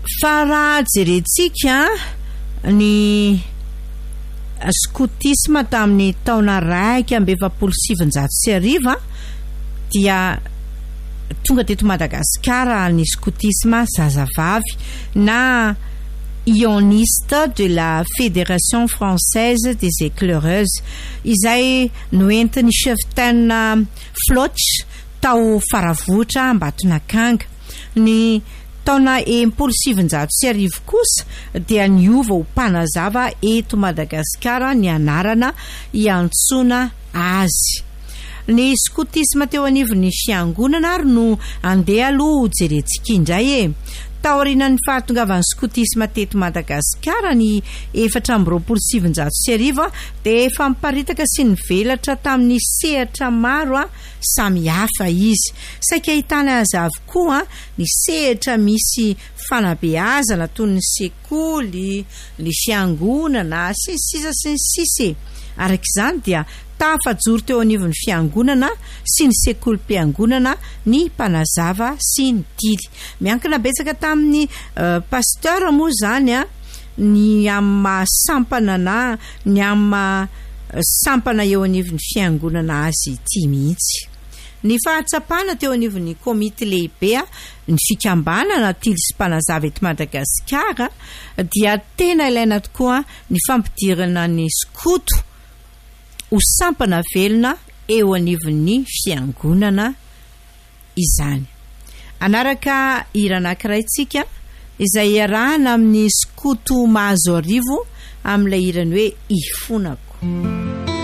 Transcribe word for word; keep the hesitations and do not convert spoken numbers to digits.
fa raha jerentsika ny scoutisme tamin'ny taona raika amby efapolo sivinjato sy arivo dia tonga teto Madagasikara ny scoutisme zazavavy na ioniste de la Fédération française des éclaireuses izay noentin'ny cheftain Floch tao Faravotra Ambatonakanga. Ny taona enimpolo sivinjato sy arivo kosa dia niova ho mpanazava eto Madagasikara ny anarana iantsona azy. Ny scoutisme teo anivon'ny fiangonana ary no andeha aloha jerentsika indray e. Taorian'ny fahatongavan'ny scoutisme teto Madagasikara ny efatra amby roapolo sivinjato sy arivo dia efa miparitaka sy nivelatra tamin'ny sehatra maro samihafa izy. Saika ahitana azy avokoa ny sehatra misy fanabeazana toy ny sekoly, ny fiangonana, sisa sy ny sisa. Arak'izany dia tafajoro teo anivon'ny fiangonana sy ny sekolim-piangonana ny mpanazava sy ny tily. Miankina betsaka tamin'ny uh, pasteur moa zany a, ny amma sampana na ny amma uh, sampana eo anivon'ny fiangonana azy ity mihitsy. Ny fahatsapana teo anivon'ny komite lehibe ny fikambanana tily sy mpanazava eto Madagasikara dia tena ilaina tokoa ny fampidirana ny skoto ho sampana velona eo anivon'ny fiangonana izany. Anaraka hira anankiray tsika izay iarahana amin'ny skoto mahazo arivo amin'ilay hirany hoe ifonako.